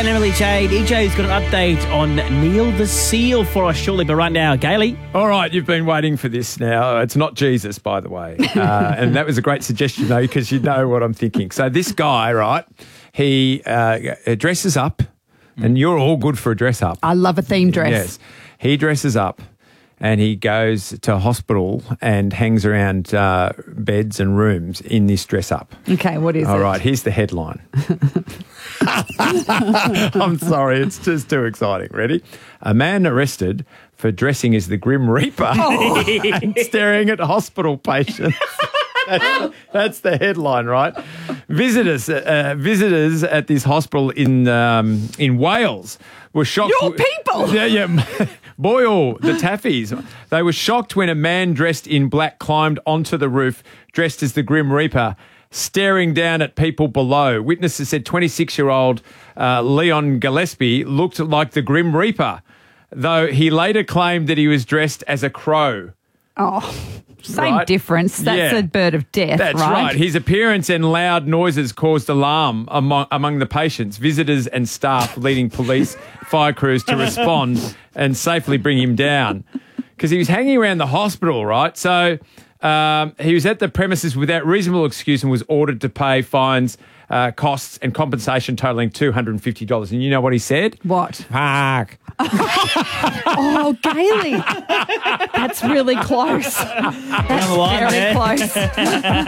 and Emily Jade. EJ's got an update on Neil the Seal for us shortly, but right now, Gailey. All right, you've been waiting for this now. It's not Jesus, by the way. And that was a great suggestion, though, because you know what I'm thinking. So this guy, right, he dresses up, and you're all good for a dress up. I love a theme dress. Yes. He dresses up and he goes to hospital and hangs around beds and rooms in this dress up. Okay, what is it? All right, here's the headline. I'm sorry, it's just too exciting. Ready? A man arrested for dressing as the Grim Reaper and staring at hospital patients. That's the headline, right? Visitors at this hospital in Wales were shocked. Your people! Yeah. Boyle, the Taffies. They were shocked when a man dressed in black climbed onto the roof, dressed as the Grim Reaper, staring down at people below. Witnesses said 26-year-old Leon Gillespie looked like the Grim Reaper, though he later claimed that he was dressed as a crow. Oh, same Right? difference. That's Yeah. a bird of death, That's right. His appearance and loud noises caused alarm among the patients, visitors and staff, leading police, fire crews to respond and safely bring him down. Because he was hanging around the hospital, right? So he was at the premises without reasonable excuse and was ordered to pay fines, costs and compensation totaling $250. And you know what he said? What? Park. Oh, Gailey. That's really close. That's line very there. close.